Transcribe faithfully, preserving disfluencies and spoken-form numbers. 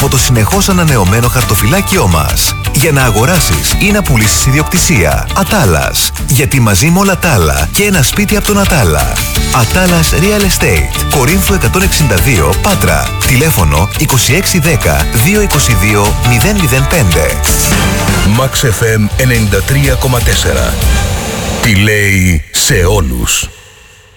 από το συνεχώς ανανεωμένο χαρτοφυλάκιό μας. Για να αγοράσεις ή να πουλήσεις ιδιοκτησία. Ατάλας. Γιατί μαζί με όλα τα άλλα και ένα σπίτι από τον Ατάλα. Ατάλας Real Estate. Κορίνθου εκατόν εξήντα δύο Πάτρα. Τηλέφωνο είκοσι έξι δέκα διακόσια είκοσι δύο μηδέν μηδέν πέντε. Max εφ εμ ενενήντα τρία κόμμα τέσσερα. Τι λέει σε όλους.